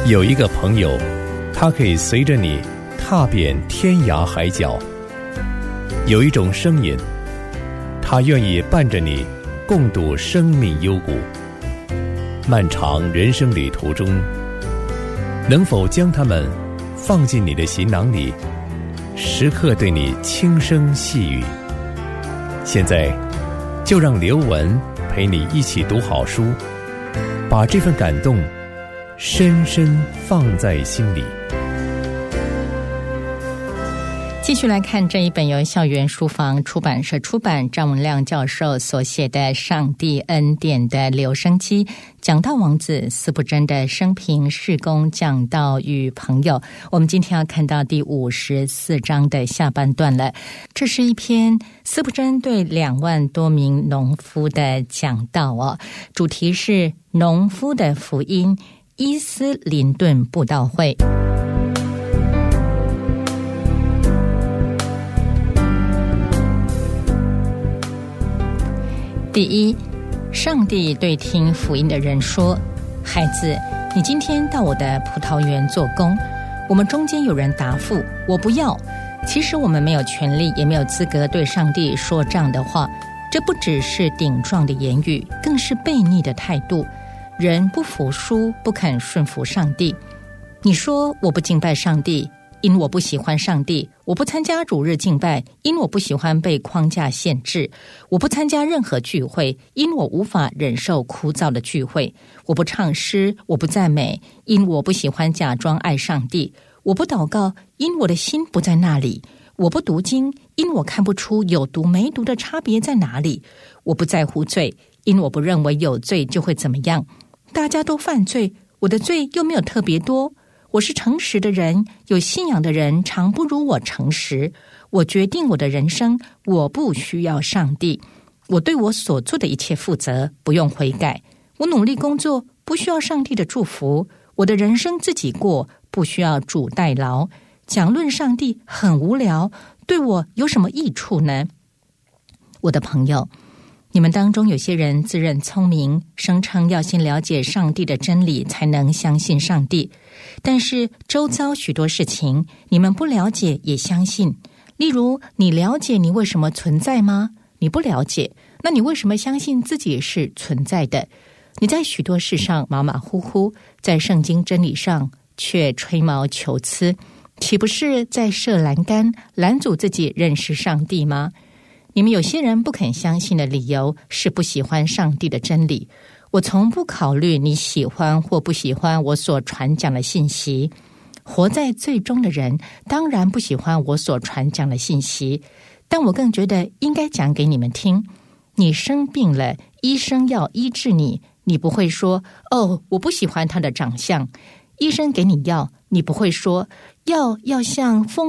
有一个朋友，他可以随着你踏遍天涯海角；有一种声音，他愿意伴着你共度生命幽谷。漫长人生旅途中，能否将他们放进你的行囊里，时刻对你轻声细语？现在就让刘文陪你一起读好书，把这份感动深深放在心里。 继续来看这一本由校园书房出版社出版，张文亮教授所写的《上帝恩典的留声机》，讲道王子司布真的生平、事工、讲道与朋友。我们今天要看到第54章的下半段了。这是一篇司布真对2万多名农夫的讲道哦，主题是农夫的福音，伊斯林顿布道会。第一，上帝对听福音的人说：孩子，你今天到我的葡萄园做工。我们中间有人答复：我不要。其实我们没有权利，也没有资格对上帝说这样的话。这不只是顶撞的言语，更是悖逆的态度。人不服输，不肯顺服上帝。你说我不敬拜上帝，因我不喜欢上帝；我不参加主日敬拜，因我不喜欢被框架限制；我不参加任何聚会，因我无法忍受枯燥的聚会；我不唱诗，我不赞美，因我不喜欢假装爱上帝；我不祷告，因我的心不在那里；我不读经，因我看不出有读没读的差别在哪里；我不在乎罪，因我不认为有罪就会怎么样。大家都犯罪，我的罪又没有特别多。我是诚实的人，有信仰的人常不如我诚实。我决定我的人生，我不需要上帝。我对我所做的一切负责，不用悔改。我努力工作，不需要上帝的祝福。我的人生自己过，不需要主代劳。讲论上帝很无聊，对我有什么益处呢？我的朋友，你们当中有些人自认聪明，声称要先了解上帝的真理才能相信上帝。但是周遭许多事情你们不了解也相信。例如，你了解你为什么存在吗？你不了解，那你为什么相信自己是存在的？你在许多事上马马虎虎，在圣经真理上却吹毛求疵，岂不是在设栏杆拦阻自己认识上帝吗？你们有些人不肯相信的理由是不喜欢上帝的真理。我从不考虑你喜欢或不喜欢我所传讲的信息。活在最终的人当然不喜欢我所传讲的信息，但我更觉得应该讲给你们听。你生病了，医生要医治你，你不会说：哦，我不喜欢他的长相。医生给你药，你不会说：药要像风